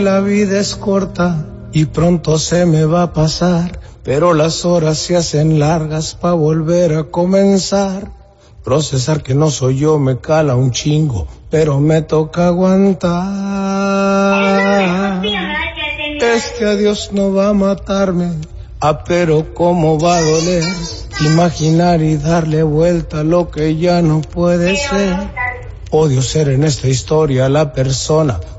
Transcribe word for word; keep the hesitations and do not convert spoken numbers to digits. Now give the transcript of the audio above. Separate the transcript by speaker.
Speaker 1: La vida es corta y pronto se me va a pasar, pero las horas se hacen largas pa' volver a comenzar. Procesar que no soy yo me cala un chingo, pero me toca aguantar. Es que a Dios no va a matarme, ah, pero cómo va a doler imaginar y darle vuelta a lo que ya no puede ser. Odio ser en esta historia la persona